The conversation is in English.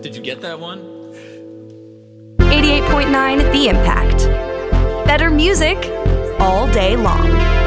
Did you get that one? 88.9 The Impact. Better music all day long.